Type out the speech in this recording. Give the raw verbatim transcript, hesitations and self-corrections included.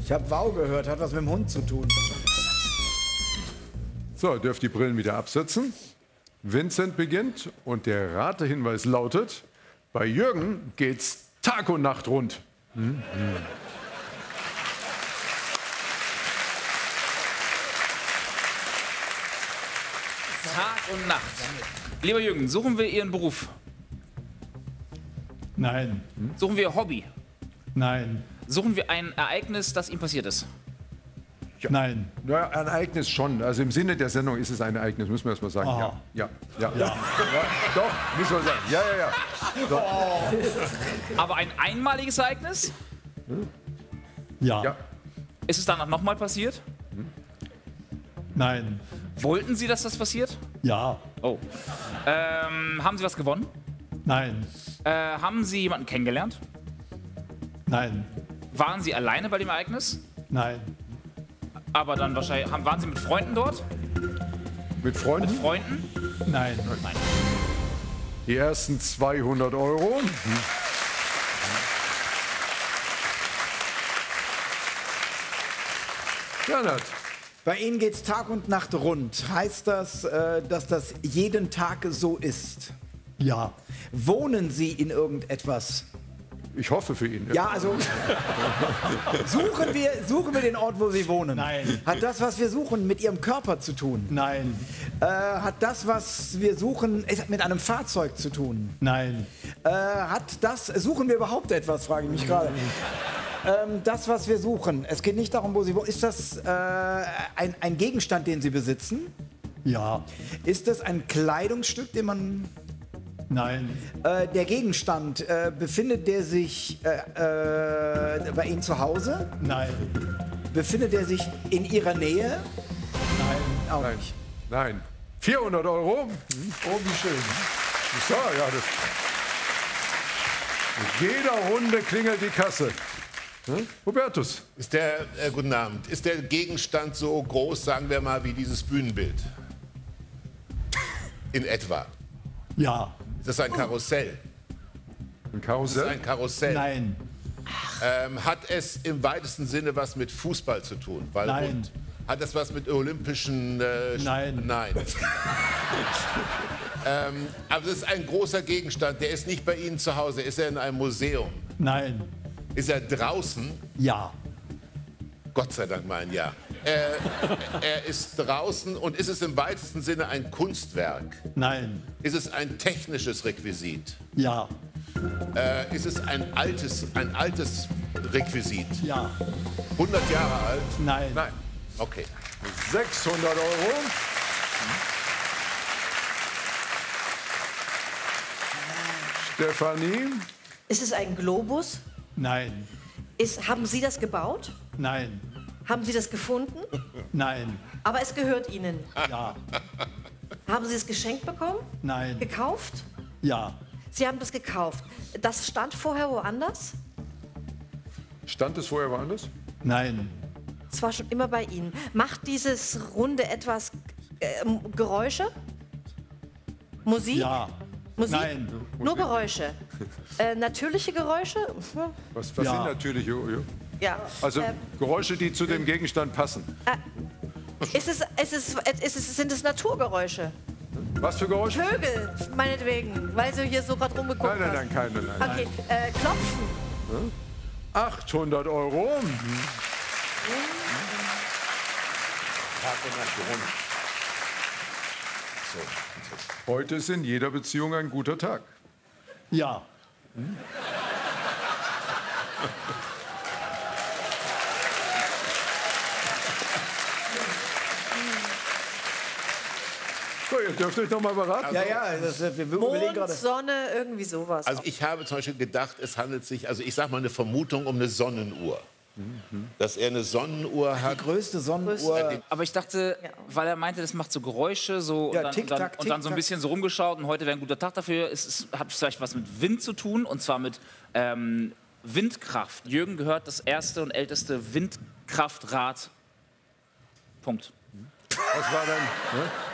Ich habe Wow gehört, hat was mit dem Hund zu tun. So, dürft die Brillen wieder absetzen. Vincent beginnt und der Ratehinweis lautet, bei Jürgen geht's Tag und Nacht rund. Mhm. Tag und Nacht. Lieber Jürgen, suchen wir Ihren Beruf? Nein. Suchen wir Ihr Hobby? Nein. Suchen wir ein Ereignis, das Ihnen passiert ist? Ja. Nein. Ja, ein Ereignis schon. Also im Sinne der Sendung ist es ein Ereignis, müssen wir erst mal sagen. Aha. Ja. Ja. Ja. Ja. Ja. Doch, müssen wir sagen. Ja, ja, ja. Doch. Aber ein einmaliges Ereignis? Ja. Ja. Ist es danach nochmal passiert? Nein. Wollten Sie, dass das passiert? Ja. Oh. Ähm, haben Sie was gewonnen? Nein. Äh, haben Sie jemanden kennengelernt? Nein. Waren Sie alleine bei dem Ereignis? Nein. Aber dann wahrscheinlich, haben, waren Sie mit Freunden dort? Mit Freunden? Freunden? Nein. Nein. Die ersten zweihundert Euro. Bernhard. Bei Ihnen geht's Tag und Nacht rund. Heißt das, äh, dass das jeden Tag so ist? Ja. Wohnen Sie in irgendetwas? Ich hoffe für ihn. Ja, also suchen wir, suchen wir den Ort, wo Sie wohnen. Nein. Hat das, was wir suchen, mit Ihrem Körper zu tun? Nein. Äh, hat das, was wir suchen, es mit einem Fahrzeug zu tun? Nein. Äh, hat das, suchen wir überhaupt etwas, frage ich mich gerade. Ähm, das, was wir suchen, es geht nicht darum, wo Sie wohnen. Ist das äh, ein, ein Gegenstand, den Sie besitzen? Ja. Ist das ein Kleidungsstück, den man... Nein. Äh, der Gegenstand, äh, befindet der sich äh, äh, bei Ihnen zu Hause? Nein. Befindet er sich in Ihrer Nähe? Nein. Auch Nein. nicht. Nein. vierhundert Euro. Oh, wie schön. So, ja, das. Mit jeder Runde klingelt die Kasse. Hm? Hubertus. Ist der, äh, guten Abend. Ist der Gegenstand so groß, sagen wir mal, wie dieses Bühnenbild? In etwa. Ja. Ist das ein Karussell? Ein Ist Karussell? das ein Karussell? Nein. Ähm, hat es im weitesten Sinne was mit Fußball zu tun? Weil Nein. Und hat es was mit olympischen... Äh, Nein. Nein. ähm, aber das ist ein großer Gegenstand. Der ist nicht bei Ihnen zu Hause. Ist er in einem Museum? Nein. Ist er draußen? Ja. Gott sei Dank mein Ja. Äh, er ist draußen und ist es im weitesten Sinne ein Kunstwerk? Nein. Ist es ein technisches Requisit? Ja. Äh, ist es ein altes, ein altes Requisit? Ja. hundert Jahre alt? Nein. Nein. Okay. sechshundert Euro. Stefanie. Ist es ein Globus? Nein. Ist, haben Sie das gebaut? Nein. Haben Sie das gefunden? Nein. Aber es gehört Ihnen. Ja. Haben Sie es geschenkt bekommen? Nein. Gekauft? Ja. Sie haben das gekauft. Das stand vorher woanders? Stand es vorher woanders? Nein. Es war schon immer bei Ihnen. Macht dieses Runde etwas äh, Geräusche? Musik? Ja. Musik? Nein. Nur Geräusche. Äh, natürliche Geräusche? Was, was Ja. sind natürlich? Ja. Also Äh, Geräusche, die zu dem Gegenstand passen. ist es, ist es, ist es, sind es Naturgeräusche? Was für Geräusche? Vögel, meinetwegen, weil Sie hier so gerade rumgeguckt Nein, nein, hast. nein, keine, nein. Okay, äh, klopfen. achthundert Euro. Heute ist in jeder Beziehung ein guter Tag. Ja. So, ihr dürft euch noch mal beraten. Ja, ja, das, wir überlegen Mond, gerade. Sonne, irgendwie sowas. Also ich habe zum Beispiel gedacht, es handelt sich, also ich sage mal eine Vermutung um eine Sonnenuhr. Dass er eine Sonnenuhr Die hat. größte Sonnenuhr. Aber ich dachte, Ja. weil er meinte, das macht so Geräusche so Ja, und, dann, tick, und, dann, tack, und dann tick, so ein tack. bisschen so rumgeschaut und heute wäre ein guter Tag dafür. Es, es hat vielleicht was mit Wind zu tun und zwar mit ähm, Windkraft. Jürgen gehört das erste und älteste Windkraftrad. Punkt. Was war denn? Ne?